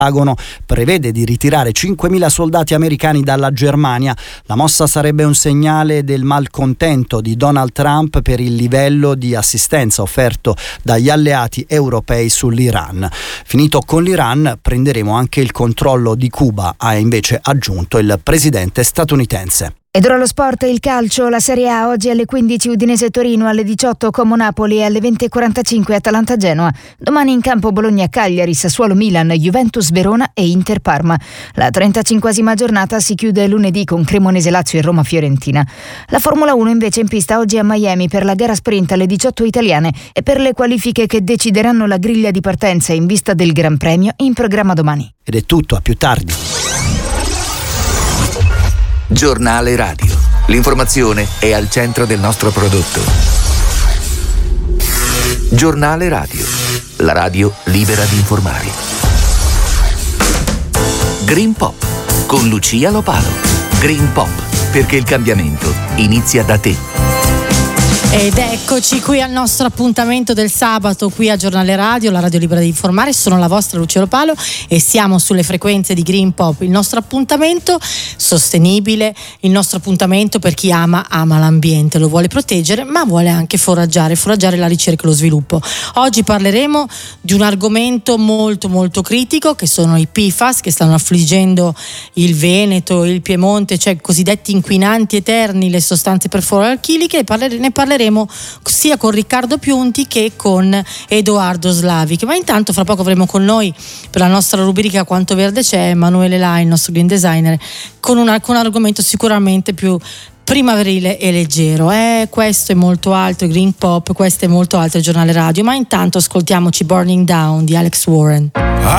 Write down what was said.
Pentagono prevede di ritirare 5.000 soldati americani dalla Germania. La mossa sarebbe un segnale del malcontento di Donald Trump per il livello di assistenza offerto dagli alleati europei sull'Iran. Finito con l'Iran, prenderemo anche il controllo di Cuba, ha invece aggiunto il presidente statunitense. Ed ora lo sport, il calcio, la Serie A, oggi alle 15 Udinese-Torino, alle 18 Como Napoli e alle 20.45 Atalanta-Genoa. Domani in campo Bologna-Cagliari, Sassuolo-Milan, Juventus-Verona e Inter-Parma. La 35esima giornata si chiude lunedì con Cremonese-Lazio e Roma-Fiorentina. La Formula 1 invece in pista oggi a Miami per la gara sprint alle 18 italiane e per le qualifiche che decideranno la griglia di partenza in vista del Gran Premio in programma domani. Ed è tutto, a più tardi. Giornale Radio. L'informazione è al centro del nostro prodotto. Giornale Radio. La radio libera di informare. Green Pop con Lucia Lopalo. Green Pop, perché il cambiamento inizia da te. Ed eccoci qui al nostro appuntamento del sabato qui a Giornale Radio, la radio libera di informare. Sono la vostra Lucia Lopalo e siamo sulle frequenze di Green Pop, il nostro appuntamento sostenibile, il nostro appuntamento per chi ama l'ambiente, lo vuole proteggere ma vuole anche foraggiare la ricerca e lo sviluppo. Oggi parleremo di un argomento molto molto critico, che sono i PFAS, che stanno affliggendo il Veneto, il Piemonte, cioè cosiddetti inquinanti eterni, le sostanze perfluoroalchiliche, e ne parleremo sia con Riccardo Piunti che con Edoardo Slavic. Ma intanto fra poco avremo con noi, per la nostra rubrica Quanto Verde c'è, Emanuele Lai, il nostro green designer, con un argomento sicuramente più primaverile e leggero. Questo è molto altro Green Pop, questo è molto altro il Giornale Radio, ma intanto ascoltiamoci Burning Down di Alex Warren.